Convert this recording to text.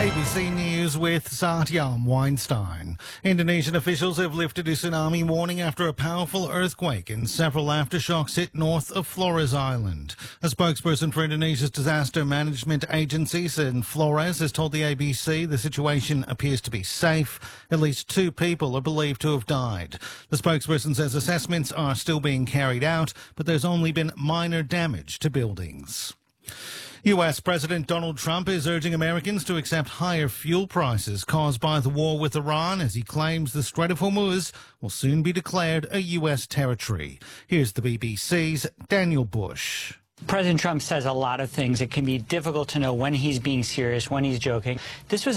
ABC News with Satyam Weinstein. Indonesian officials have lifted a tsunami warning after a powerful earthquake and several aftershocks hit north of Flores Island. A spokesperson for Indonesia's disaster management agency said Flores has told the ABC the situation appears to be safe. At least 2 people are believed to have died. The spokesperson says assessments are still being carried out, but there's only been minor damage to buildings. U.S. President Donald Trump is urging Americans to accept higher fuel prices caused by the war with Iran as he claims the Strait of Hormuz will soon be declared a U.S. territory. Here's the BBC's Daniel Bush. President Trump says a lot of things. It can be difficult to know when he's being serious, when he's joking. This was